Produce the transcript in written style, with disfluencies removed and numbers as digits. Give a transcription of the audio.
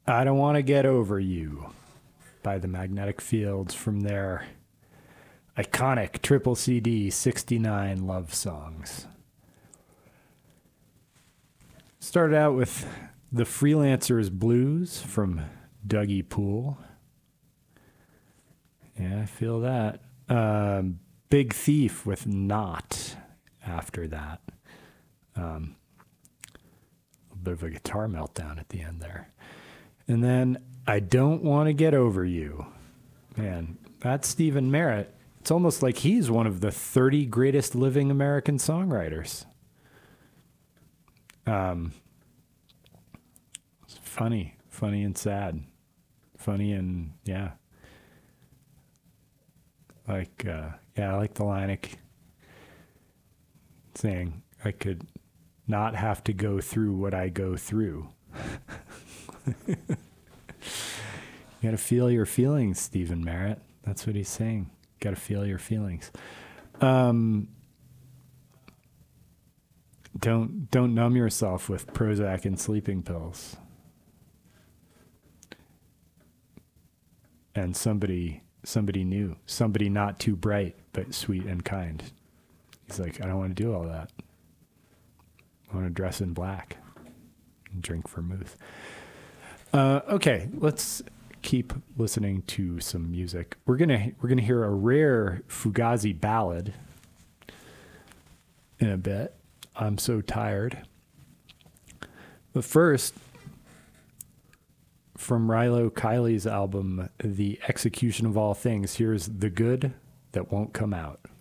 I Don't Want to Get Over You by the Magnetic Fields from their iconic triple CD 69 love songs. Started out with The Freelancer's Blues from Dougie Poole. Yeah, I feel that. Big Thief with Not after that. A bit of a guitar meltdown at the end there. And then I Don't Want to Get Over You. Man, that's Stephen Merritt. It's almost like he's one of the 30 greatest living American songwriters. It's funny and sad. Funny and, yeah. I like the line saying I could not have to go through what I go through. You gotta feel your feelings, Stephen Merritt. That's what he's saying. Gotta feel your feelings. Don't numb yourself with Prozac and sleeping pills. And somebody new, somebody not too bright, but sweet and kind. He's like, I don't want to do all that. I want to dress in black and drink vermouth. Okay, let's keep listening to some music. We're gonna hear a rare Fugazi ballad in a bit. I'm so tired. But first, from Rilo Kiley's album, The Execution of All Things, here's The Good That Won't Come Out.